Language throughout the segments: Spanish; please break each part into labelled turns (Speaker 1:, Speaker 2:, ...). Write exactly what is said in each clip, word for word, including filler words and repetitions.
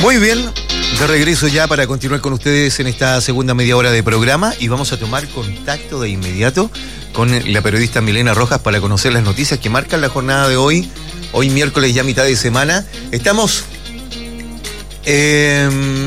Speaker 1: Muy bien, de regreso ya para continuar con ustedes en esta segunda media hora de programa y vamos a tomar contacto de inmediato con la periodista Milena Rojas para conocer las noticias que marcan la jornada de hoy, hoy miércoles ya mitad de semana. Estamos eh,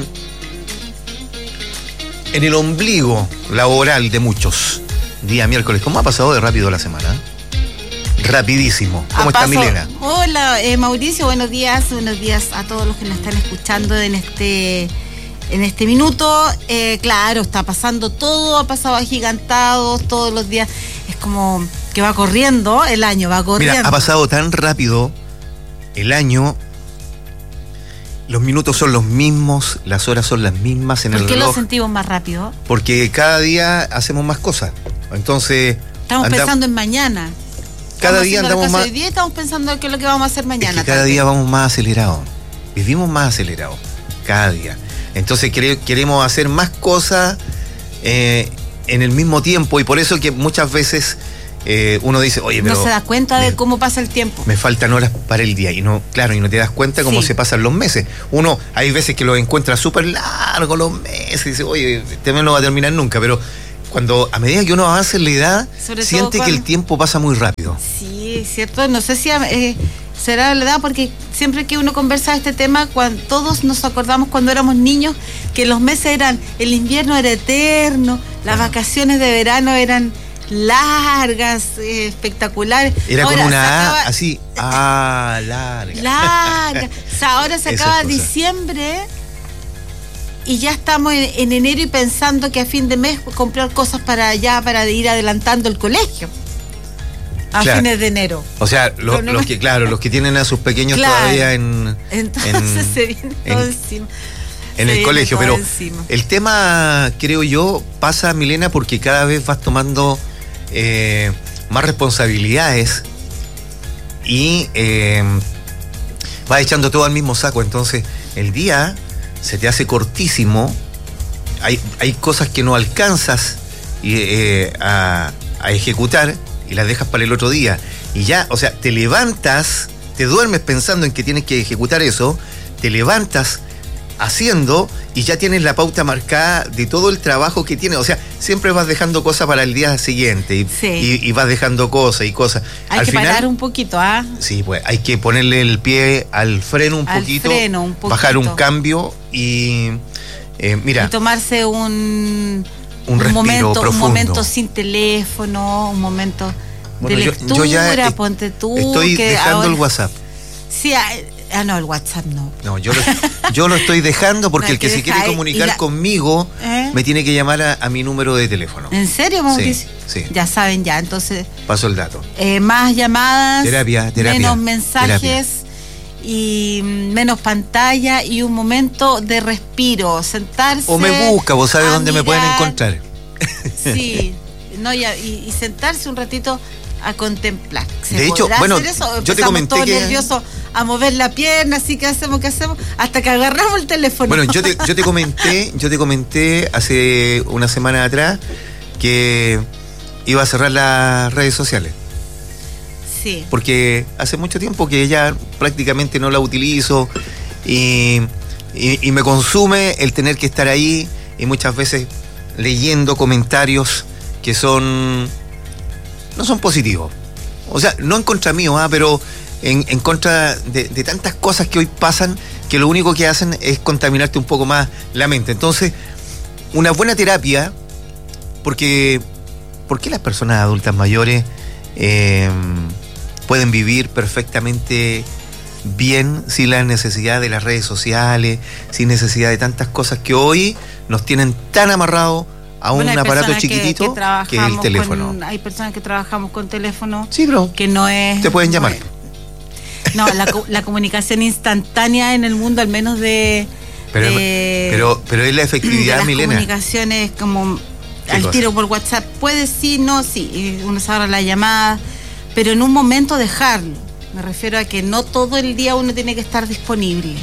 Speaker 1: en el ombligo laboral de muchos, día miércoles. ¿Cómo ha pasado de rápido la semana? Rapidísimo. ¿Cómo está Milena?
Speaker 2: Hola, eh, Mauricio, buenos días, buenos días a todos los que nos están escuchando en este, en este minuto. Eh, claro, está pasando todo, ha pasado agigantados todos los días. Es como que va corriendo, el año va corriendo.
Speaker 1: Mira, ha pasado tan rápido el año, los minutos son los mismos, las horas son las mismas en el reloj.
Speaker 2: ¿Por qué lo sentimos más rápido?
Speaker 1: Porque cada día hacemos más cosas. Entonces...
Speaker 2: Estamos andamos... pensando en mañana.
Speaker 1: Cada día andamos más.
Speaker 2: Hoy día estamos pensando en qué es lo que vamos a hacer mañana.
Speaker 1: Es que cada día vamos más acelerados. Vivimos más acelerados. Cada día. Entonces quere, queremos hacer más cosas eh, en el mismo tiempo. Y por eso que muchas veces eh, uno dice, oye, pero.
Speaker 2: No se da cuenta
Speaker 1: me,
Speaker 2: de cómo pasa el tiempo.
Speaker 1: Me faltan horas para el día. Y no, claro, y no te das cuenta cómo sí. se pasan los meses. Uno, hay veces que lo encuentra súper largo los meses. Y dice, oye, este mes no va a terminar nunca. Pero cuando a medida que uno avanza en la edad, sobre siente con... que el tiempo pasa muy rápido.
Speaker 2: Sí, es cierto. No sé si eh, será la edad, porque siempre que uno conversa de este tema, cuando todos nos acordamos cuando éramos niños, que los meses eran, el invierno era eterno, las Ajá. vacaciones de verano eran largas, eh, espectaculares.
Speaker 1: Era ahora, con una
Speaker 2: acaba...
Speaker 1: A así, ah, larga.
Speaker 2: Larga. O sea, ahora se acaba diciembre y ya estamos en, en enero y pensando que a fin de mes comprar cosas para allá, para ir adelantando el colegio. A claro. fines de enero.
Speaker 1: O sea, lo, no los me... que, claro, los que tienen a sus pequeños claro. todavía en...
Speaker 2: Entonces en, se viene todo en, encima.
Speaker 1: En se el colegio, pero encima. El tema, creo yo, pasa, Milena, porque cada vez vas tomando eh, más responsabilidades y eh, vas echando todo al mismo saco. Entonces, el día se te hace cortísimo, hay, hay cosas que no alcanzas eh, a, a ejecutar y las dejas para el otro día. Y ya, o sea, te levantas, te duermes pensando en que tienes que ejecutar eso, te levantas haciendo y ya tienes la pauta marcada de todo el trabajo que tienes. O sea, siempre vas dejando cosas para el día siguiente y,
Speaker 2: sí.
Speaker 1: y, y vas dejando cosas y cosas.
Speaker 2: Hay al que final, parar un poquito, ¿ah? ¿eh?
Speaker 1: Sí, pues hay que ponerle el pie al freno un,
Speaker 2: al
Speaker 1: poquito,
Speaker 2: freno un poquito,
Speaker 1: bajar un cambio y eh, mira.
Speaker 2: Y tomarse un...
Speaker 1: Un,
Speaker 2: un momento,
Speaker 1: profundo.
Speaker 2: un momento sin teléfono, un momento bueno, de lectura,
Speaker 1: yo, yo ya
Speaker 2: ponte tú.
Speaker 1: Estoy
Speaker 2: que
Speaker 1: dejando
Speaker 2: ahora...
Speaker 1: el WhatsApp.
Speaker 2: Sí, ah, no, el WhatsApp no.
Speaker 1: No, yo lo, yo lo estoy dejando porque no, el que, que se quiere comunicar la... conmigo ¿Eh? me tiene que llamar a, a mi número de teléfono.
Speaker 2: ¿En serio, Mauricio?
Speaker 1: Sí, sí.
Speaker 2: Ya saben, ya, entonces.
Speaker 1: Paso el dato.
Speaker 2: Eh, más llamadas,
Speaker 1: terapia, terapia,
Speaker 2: menos mensajes.
Speaker 1: Terapia.
Speaker 2: Y menos pantalla y un momento de respiro, sentarse.
Speaker 1: O me busca, vos sabés dónde mirar. Me pueden encontrar.
Speaker 2: Sí, no, y, y sentarse un ratito a contemplar. ¿Se
Speaker 1: de hecho, bueno,
Speaker 2: eso?
Speaker 1: yo te comenté
Speaker 2: todos
Speaker 1: que...
Speaker 2: nerviosos a mover la pierna, así que hacemos, ¿qué hacemos? Hasta que agarramos el teléfono.
Speaker 1: Bueno, yo te, yo te comenté, yo te comenté hace una semana atrás que iba a cerrar las redes sociales.
Speaker 2: Sí.
Speaker 1: Porque hace mucho tiempo que ya prácticamente no la utilizo y, y, y me consume el tener que estar ahí y muchas veces leyendo comentarios que son no son positivos. O sea, no en contra mío, ¿eh? pero en, en contra de, de tantas cosas que hoy pasan que lo único que hacen es contaminarte un poco más la mente. Entonces, una buena terapia, porque ¿por qué las personas adultas mayores eh, pueden vivir perfectamente bien sin la necesidad de las redes sociales, sin necesidad de tantas cosas que hoy nos tienen tan amarrados a un bueno, aparato chiquitito que, que, que es el teléfono?
Speaker 2: Con, hay personas que trabajamos con teléfono.
Speaker 1: Sí, bro.
Speaker 2: Que no es...
Speaker 1: Te pueden llamar.
Speaker 2: No, la, la comunicación instantánea en el mundo, al menos de...
Speaker 1: Pero,
Speaker 2: de,
Speaker 1: pero, pero es la efectividad,
Speaker 2: de
Speaker 1: Milena.
Speaker 2: Las comunicaciones como al cosa? Tiro por WhatsApp. Puede sí, no, sí. Uno se agarra la llamada, pero en un momento dejarlo. Me refiero a que no todo el día uno tiene que estar disponible.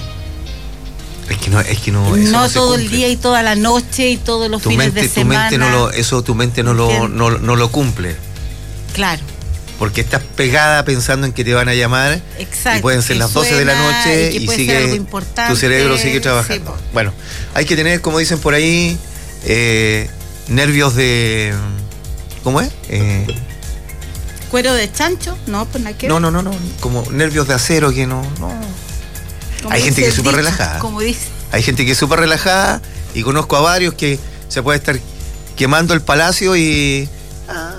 Speaker 1: Es que no, es que no. Eso
Speaker 2: no,
Speaker 1: no
Speaker 2: todo
Speaker 1: se
Speaker 2: el día y toda la noche y todos los
Speaker 1: tu
Speaker 2: fines
Speaker 1: mente,
Speaker 2: de semana.
Speaker 1: Tu mente no lo, eso tu mente no lo, no, no lo cumple.
Speaker 2: Claro.
Speaker 1: porque estás pegada pensando en que te van a llamar.
Speaker 2: Exacto,
Speaker 1: y pueden ser las doce de la noche y, y sigue tu cerebro sigue trabajando. Sí, bueno, hay que tener, como dicen por ahí, eh, nervios de... ¿Cómo es? Eh,
Speaker 2: ¿Cuero de chancho? No, pues nada que
Speaker 1: no, no, no, no, como nervios de acero que no... no. Hay gente que es súper relajada.
Speaker 2: Como dice.
Speaker 1: Hay gente que es súper relajada y conozco a varios que se puede estar quemando el palacio y... Ah,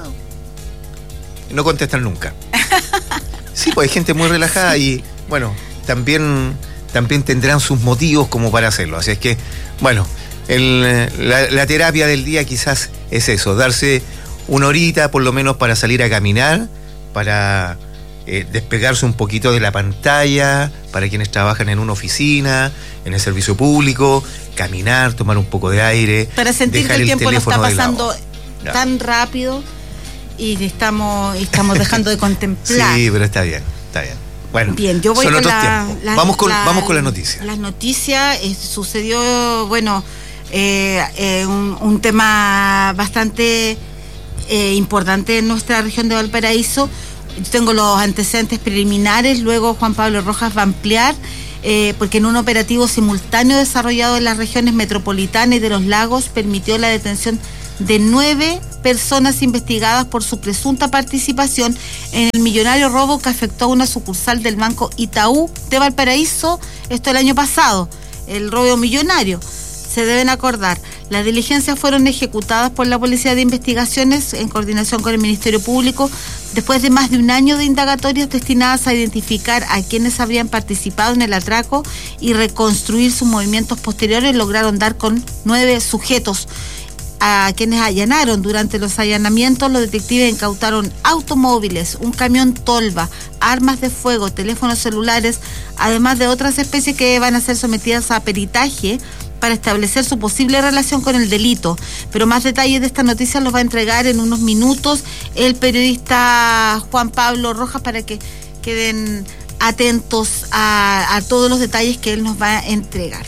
Speaker 1: no contestan nunca. Sí, pues hay gente muy relajada y, bueno, también, también tendrán sus motivos como para hacerlo. Así es que, bueno, el, la, la terapia del día quizás es eso, darse una horita por lo menos para salir a caminar, para eh, despegarse un poquito de la pantalla, para quienes trabajan en una oficina, en el servicio público, caminar, tomar un poco de aire.
Speaker 2: Para sentir que el tiempo no está pasando tan rápido. Y estamos, estamos dejando de contemplar.
Speaker 1: Sí, pero está bien, está bien. Bueno,
Speaker 2: bien, yo voy
Speaker 1: son
Speaker 2: con
Speaker 1: otros
Speaker 2: la,
Speaker 1: tiempos.
Speaker 2: La,
Speaker 1: vamos con,
Speaker 2: la,
Speaker 1: vamos con las noticias.
Speaker 2: Las noticias, eh, sucedió, bueno, eh, eh, un, un tema bastante eh, importante en nuestra región de Valparaíso. Yo tengo los antecedentes preliminares, luego Juan Pablo Rojas va a ampliar, eh, porque en un operativo simultáneo desarrollado en las regiones metropolitanas y de los lagos permitió la detención de nueve personas investigadas por su presunta participación en el millonario robo que afectó a una sucursal del Banco Itaú de Valparaíso, esto el año pasado, el robo millonario. Se deben acordar, las diligencias fueron ejecutadas por la Policía de Investigaciones en coordinación con el Ministerio Público después de más de un año de indagatorias destinadas a identificar a quienes habrían participado en el atraco y reconstruir sus movimientos posteriores. Lograron dar con nueve sujetos a quienes allanaron. Durante los allanamientos, los detectives incautaron automóviles, un camión tolva, armas de fuego, teléfonos celulares, además de otras especies que van a ser sometidas a peritaje para establecer su posible relación con el delito. Pero más detalles de esta noticia los va a entregar en unos minutos el periodista Juan Pablo Rojas para que queden atentos a, a todos los detalles que él nos va a entregar.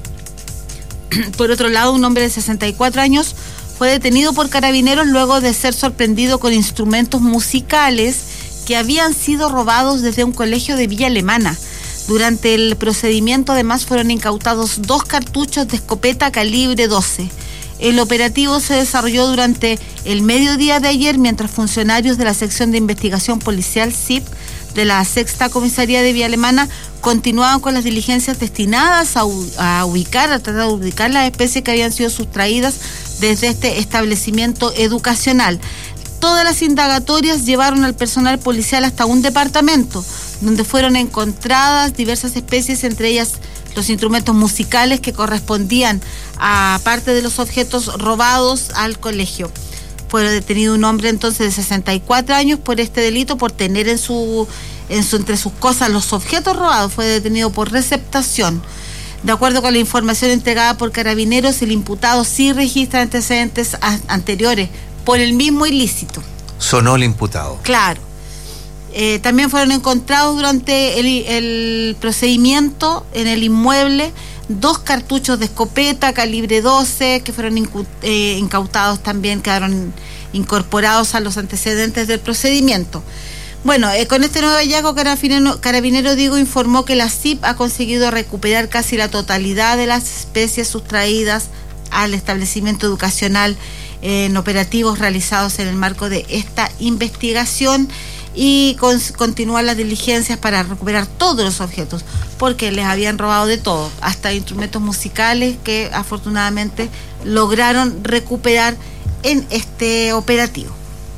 Speaker 2: Por otro lado, un hombre de sesenta y cuatro años fue detenido por carabineros luego de ser sorprendido con instrumentos musicales que habían sido robados desde un colegio de Villa Alemana. Durante el procedimiento, además, fueron incautados dos cartuchos de escopeta calibre doce. El operativo se desarrolló durante el mediodía de ayer mientras funcionarios de la sección de investigación policial S I P de la sexta comisaría de Villa Alemana continuaban con las diligencias destinadas a, a ubicar, a tratar de ubicar las especies que habían sido sustraídas desde este establecimiento educacional. Todas las indagatorias llevaron al personal policial hasta un departamento donde fueron encontradas diversas especies, entre ellas los instrumentos musicales que correspondían a parte de los objetos robados al colegio. Fue detenido un hombre entonces de sesenta y cuatro años por este delito, por tener en su, en su entre sus cosas los objetos robados. Fue detenido por receptación. De acuerdo con la información entregada por Carabineros, el imputado sí registra antecedentes a, anteriores por el mismo ilícito.
Speaker 1: Sonó el imputado.
Speaker 2: Claro. Eh, también fueron encontrados durante el, el procedimiento en el inmueble dos cartuchos de escopeta calibre doce que fueron incu- eh, incautados también, quedaron incorporados a los antecedentes del procedimiento. Bueno, eh, con este nuevo hallazgo, Carabinero, Carabinero Digo informó que la S I P ha conseguido recuperar casi la totalidad de las especies sustraídas al establecimiento educacional eh, en operativos realizados en el marco de esta investigación, y con, continúan las diligencias para recuperar todos los objetos, porque les habían robado de todo, hasta instrumentos musicales que afortunadamente lograron recuperar en este operativo.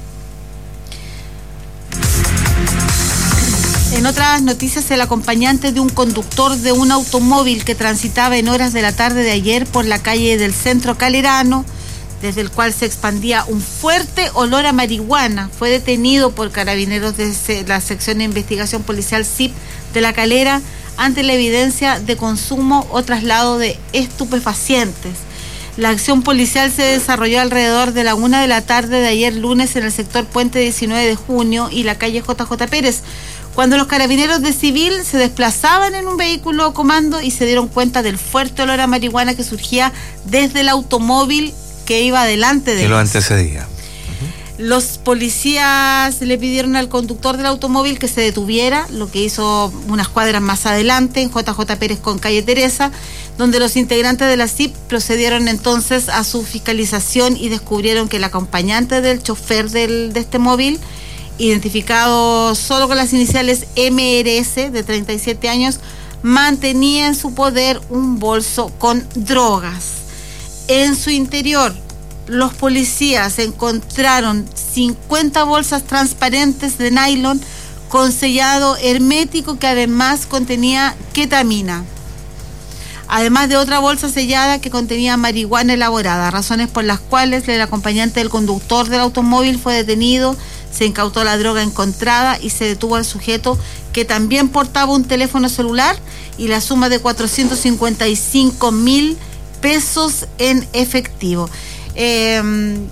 Speaker 2: En otras noticias, el acompañante de un conductor de un automóvil que transitaba en horas de la tarde de ayer por la calle del centro Calerano, desde el cual se expandía un fuerte olor a marihuana, fue detenido por Carabineros de la sección de investigación policial S I P de La Calera ante la evidencia de consumo o traslado de estupefacientes. La acción policial se desarrolló alrededor de la una de la tarde de ayer lunes en el sector Puente diecinueve de junio y la calle J J Pérez, cuando los carabineros de civil se desplazaban en un vehículo comando y se dieron cuenta del fuerte olor a marihuana que surgía desde el automóvil que iba delante de
Speaker 1: que lo antecedía.
Speaker 2: Los policías le pidieron al conductor del automóvil que se detuviera, lo que hizo unas cuadras más adelante, en J J Pérez con calle Teresa, donde los integrantes de la C I P procedieron entonces a su fiscalización y descubrieron que el acompañante del chofer del, de este móvil, identificado solo con las iniciales M R S, de treinta y siete años, mantenía en su poder un bolso con drogas. En su interior, los policías encontraron cincuenta bolsas transparentes de nylon con sellado hermético que además contenía ketamina, además de otra bolsa sellada que contenía marihuana elaborada, razones por las cuales el acompañante del conductor del automóvil fue detenido, se incautó la droga encontrada y se detuvo al sujeto, que también portaba un teléfono celular y la suma de cuatrocientos cincuenta y cinco mil pesos en efectivo. Eh,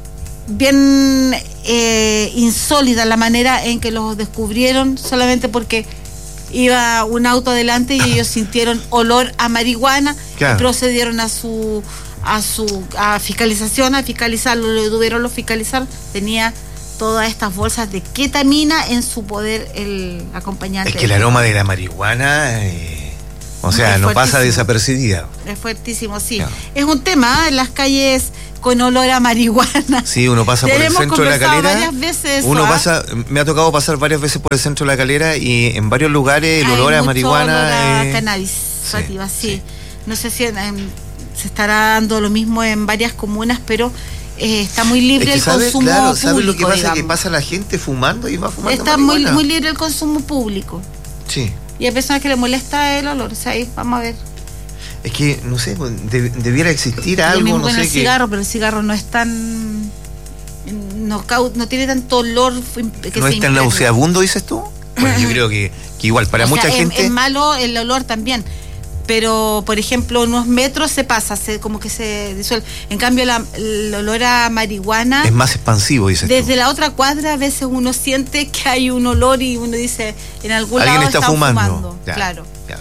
Speaker 2: bien eh, insólita la manera en que los descubrieron, solamente porque iba un auto adelante y ellos sintieron olor a marihuana, claro, y procedieron a su a su a fiscalización, a fiscalizarlo, lo detuvieron, lo fiscalizaron, tenía todas estas bolsas de ketamina en su poder el acompañante.
Speaker 1: Es que el aroma de la marihuana, eh, o sea, no pasa desapercibida.
Speaker 2: Es fuertísimo, sí. Claro. Es un tema, ¿eh? En las calles con olor a marihuana.
Speaker 1: Sí, uno pasa por el centro de la Calera.
Speaker 2: Varias veces
Speaker 1: uno
Speaker 2: eso,
Speaker 1: pasa, me ha tocado pasar varias veces por el centro de la Calera y en varios lugares el Hay olor a marihuana.
Speaker 2: Olor a
Speaker 1: eh,
Speaker 2: cannabis, sí, sativa, sí. sí. No sé si eh, se estará dando lo mismo en varias comunas, pero eh, está muy libre es que el sabe, consumo claro, público. ¿Sabes
Speaker 1: lo que pasa?
Speaker 2: Digamos.
Speaker 1: Que pasa la gente fumando y va fumando
Speaker 2: Está muy, muy libre el consumo público.
Speaker 1: Sí.
Speaker 2: Y hay personas que le molesta el olor, o sea, ahí vamos a ver.
Speaker 1: Es que, no sé, de, debiera existir algo,
Speaker 2: mismo
Speaker 1: no
Speaker 2: con
Speaker 1: sé
Speaker 2: el
Speaker 1: qué.
Speaker 2: cigarro, pero el cigarro no es tan... No, no tiene tanto olor que
Speaker 1: ¿No
Speaker 2: se
Speaker 1: es tan nauseabundo, dices tú? Bueno, yo creo que, que igual, para
Speaker 2: o
Speaker 1: mucha
Speaker 2: sea,
Speaker 1: gente...
Speaker 2: Es, es malo el olor también, pero, por ejemplo, unos metros se pasa, se, como que se disuelve. En cambio, la, el olor a marihuana...
Speaker 1: Es más expansivo, dices
Speaker 2: Desde
Speaker 1: tú.
Speaker 2: la otra cuadra, a veces uno siente que hay un olor y uno dice, en algún
Speaker 1: Alguien
Speaker 2: lado
Speaker 1: está
Speaker 2: están
Speaker 1: fumando.
Speaker 2: fumando.
Speaker 1: Ya,
Speaker 2: claro.
Speaker 1: Ya.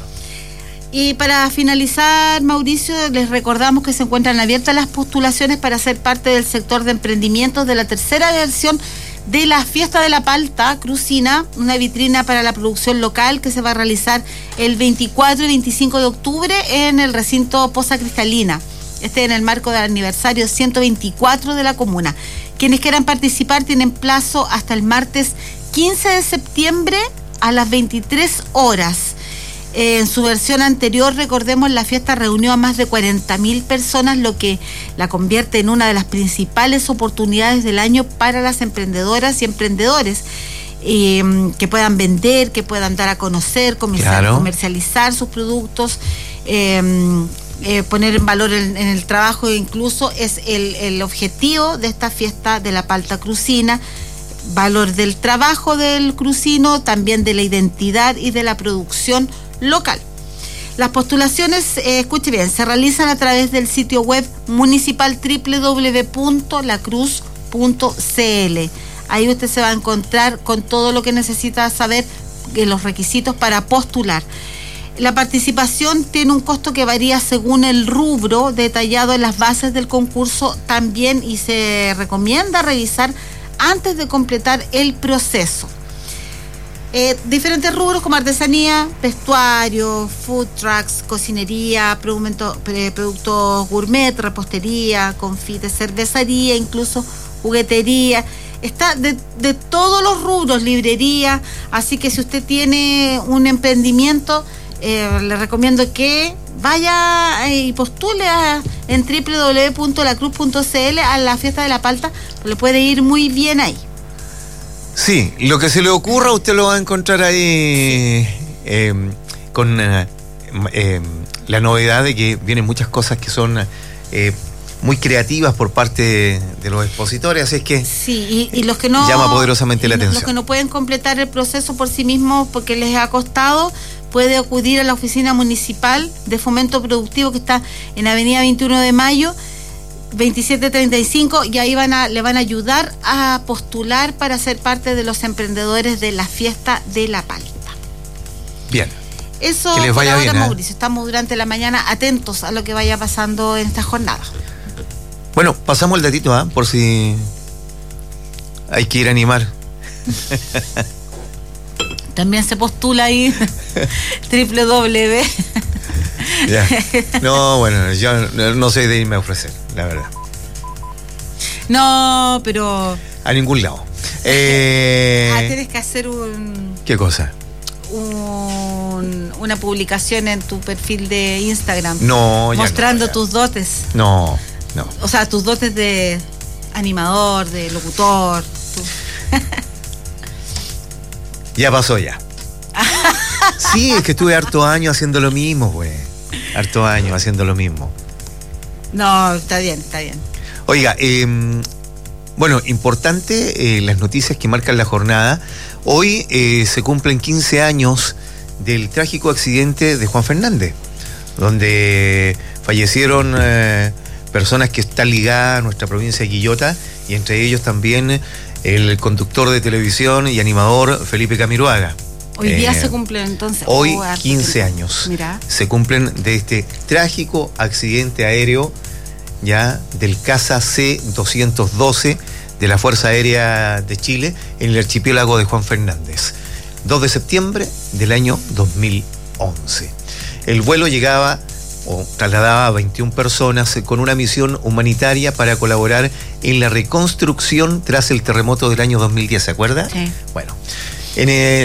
Speaker 2: Y para finalizar, Mauricio, les recordamos que se encuentran abiertas las postulaciones para ser parte del sector de emprendimientos de la tercera versión de la Fiesta de la Palta Crucina, una vitrina para la producción local que se va a realizar el veinticuatro y veinticinco de octubre en el recinto Poza Cristalina. Este en el marco del aniversario ciento veinticuatro de la comuna. Quienes quieran participar tienen plazo hasta el martes quince de septiembre a las veintitrés horas. En su versión anterior, recordemos, la fiesta reunió a más de cuarenta mil personas, lo que la convierte en una de las principales oportunidades del año para las emprendedoras y emprendedores, eh, que puedan vender, que puedan dar a conocer, comercial, claro. comercializar sus productos, eh, eh, poner en valor en, en el trabajo, incluso es el, el objetivo de esta fiesta de la Palta Crucina. Valor del trabajo del crucino, también de la identidad y de la producción local. Las postulaciones, eh, escuche bien, se realizan a través del sitio web municipal doble u doble u doble u punto la cruz punto c l. Ahí usted se va a encontrar con todo lo que necesita saber, eh, los requisitos para postular. La participación tiene un costo que varía según el rubro detallado en las bases del concurso también, y se recomienda revisar antes de completar el proceso. Eh, diferentes rubros como artesanía, vestuario, food trucks, cocinería, productos, productos gourmet, repostería, confites, cervecería, incluso juguetería. Está de, de todos los rubros, librería. Así que si usted tiene un emprendimiento, eh, le recomiendo que vaya y postule a, en doble u doble u doble u punto la cruz punto c l a la Fiesta de la Palta, le puede ir muy bien ahí.
Speaker 1: Sí, lo que se le ocurra usted lo va a encontrar ahí, sí. eh, con eh, eh, la novedad de que vienen muchas cosas que son eh, muy creativas por parte de, de los expositores, así es que
Speaker 2: sí, y, y los que no
Speaker 1: llama poderosamente la atención.
Speaker 2: Los que no pueden completar el proceso por sí mismos porque les ha costado, puede acudir a la oficina municipal de fomento productivo que está en Avenida veintiuno de Mayo, veintisiete treinta y cinco, y ahí van a, le van a ayudar a postular para ser parte de los emprendedores de la Fiesta de la Palta.
Speaker 1: Bien.
Speaker 2: Eso
Speaker 1: que les vaya
Speaker 2: por ahora,
Speaker 1: bien,
Speaker 2: Mauricio. ¿eh? Estamos durante la mañana atentos a lo que vaya pasando en esta jornada.
Speaker 1: Bueno, pasamos el datito, ¿eh? por si Hay que ir a animar.
Speaker 2: También se postula ahí triple doble u.
Speaker 1: Ya. No, bueno, yo no soy de irme a ofrecer, la verdad.
Speaker 2: No, pero...
Speaker 1: A ningún lado. Eh...
Speaker 2: Ah, tienes que hacer un...
Speaker 1: ¿Qué cosa?
Speaker 2: Un, una publicación en tu perfil de Instagram.
Speaker 1: No, ya
Speaker 2: mostrando
Speaker 1: no, ya.
Speaker 2: tus dotes.
Speaker 1: No, no.
Speaker 2: O sea, tus dotes de animador, de locutor. Tu...
Speaker 1: Ya pasó ya. Sí, es que estuve harto años haciendo lo mismo, güey. Harto años haciendo lo mismo.
Speaker 2: No, está bien, está bien.
Speaker 1: Oiga, eh, bueno, importante eh, las noticias que marcan la jornada. Hoy eh, se cumplen quince años del trágico accidente de Juan Fernández, donde fallecieron eh, personas que están ligadas a nuestra provincia de Quillota, y entre ellos también el conductor de televisión y animador Felipe Camiroaga.
Speaker 2: Hoy día
Speaker 1: eh,
Speaker 2: se cumplen entonces.
Speaker 1: Hoy
Speaker 2: oh,
Speaker 1: quince años.
Speaker 2: Mira.
Speaker 1: Se cumplen de este trágico accidente aéreo ya del Caza C doscientos doce de la Fuerza Aérea de Chile en el archipiélago de Juan Fernández. dos de septiembre del año dos mil once. El vuelo llegaba o trasladaba a veintiuna personas con una misión humanitaria para colaborar en la reconstrucción tras el terremoto del año dos mil diez, ¿se acuerda?
Speaker 2: Sí.
Speaker 1: Bueno, en el